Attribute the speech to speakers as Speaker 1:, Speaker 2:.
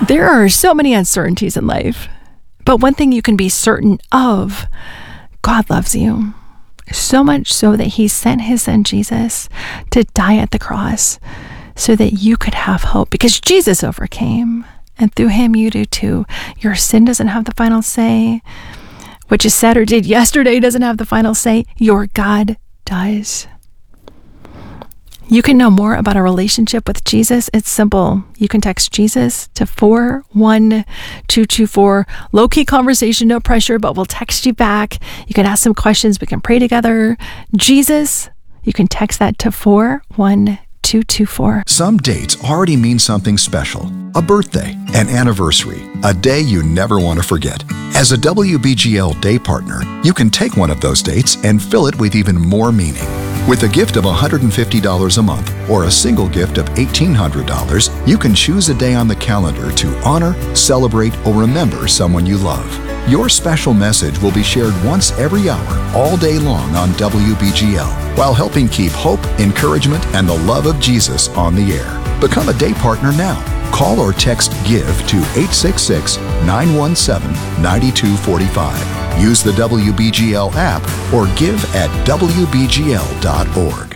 Speaker 1: There are so many uncertainties in life, but one thing you can be certain of, God loves you. So much so that he sent his son Jesus to die at the cross so that you could have hope, because Jesus overcame, and through him you do too. Your sin doesn't have the final say. What you said or did yesterday doesn't have the final say. Your God does. You can know more about a relationship with Jesus. It's simple. You can text Jesus to 41224. Low-key conversation, no pressure, but we'll text you back. You can ask some questions. We can pray together. Jesus, you can text that to 41224.
Speaker 2: Some dates already mean something special. A birthday, an anniversary, a day you never want to forget. As a WBGL day partner, you can take one of those dates and fill it with even more meaning. With a gift of $150 a month or a single gift of $1,800, you can choose a day on the calendar to honor, celebrate, or remember someone you love. Your special message will be shared once every hour, all day long on WBGL, while helping keep hope, encouragement, and the love of Jesus on the air. Become a day partner now. Call or text GIVE to 866-917-9245. Use the WBGL app or give at WBGL.org.